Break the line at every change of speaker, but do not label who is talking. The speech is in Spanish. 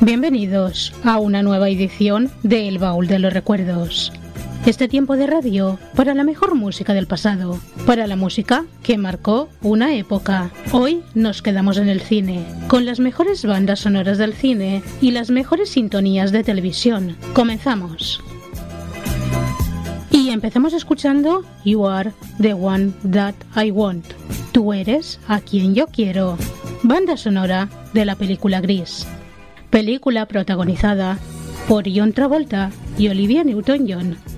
Bienvenidos a una nueva edición de El Baúl de los Recuerdos. Este tiempo de radio para la mejor música del pasado, para la música que marcó una época. Hoy nos quedamos en el cine, con las mejores bandas sonoras del cine y las mejores sintonías de televisión. Comenzamos. Y empezamos escuchando You Are the One That I Want. Tú eres a quien yo quiero. Banda sonora de la película Gris. Película protagonizada por John Travolta y Olivia Newton-John.